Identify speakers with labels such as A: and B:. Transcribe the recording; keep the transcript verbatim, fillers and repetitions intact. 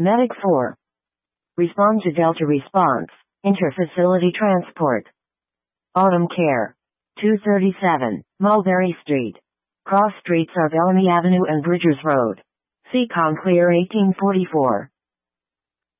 A: Medic four. Respond to Delta Response. Interfacility Transport. Autumn Care. two thirty-seven, Mulberry Street. Cross streets are Bellamy Avenue and Bridgers Road. Seacon Clear eighteen forty-four.